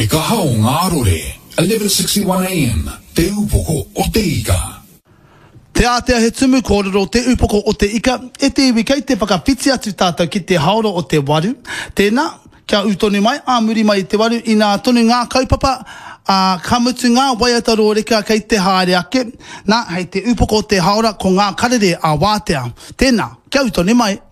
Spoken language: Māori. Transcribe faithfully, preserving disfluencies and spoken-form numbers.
ka hao ngā rore, eleven sixty-one A M, te upoko o te ika. Te atea he tumu kōrero te upoko o te ika, e te iwi kei te whakawhiti atu tātou ki te haoro o te waru. Tēnā, kia utonu mai, a muri mai te waru, i nā tonu ngā kaupapa, a kamutu ngā waiataro reka kei te haere ake, nā hei te upoko o te haora ko ngā karere a wātea. Tēnā, kia utonu mai.